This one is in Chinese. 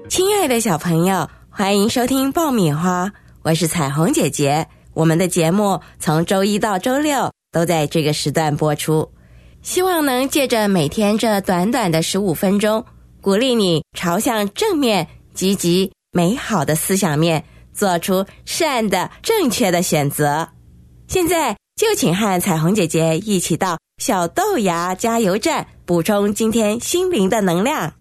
亲爱的小朋友，欢迎收听爆米花，我是彩虹姐姐。我们的节目从周一到周六都在这个时段播出，希望能借着每天这短短的15分钟，鼓励你朝向正面、积极、美好的思想面，做出善的、正确的选择。现在就请和彩虹姐姐一起到小豆芽加油站，补充今天心灵的能量。